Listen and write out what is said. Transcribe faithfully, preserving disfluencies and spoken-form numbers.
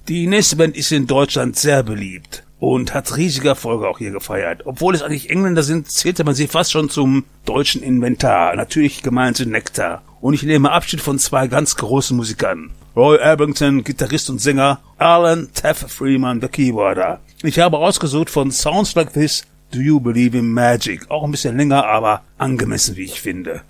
Die nächste Band ist in Deutschland sehr beliebt und hat riesige Erfolge auch hier gefeiert. Obwohl es eigentlich Engländer sind, zählte man sie fast schon zum deutschen Inventar. Natürlich gemeint sind Nektar. Und ich nehme Abschied von zwei ganz großen Musikern. Roy Orbison, Gitarrist und Sänger, Alan Taff Freeman, der Keyboarder. Ich habe ausgesucht von Sounds Like This, Do You Believe in Magic? Auch ein bisschen länger, aber angemessen, wie ich finde.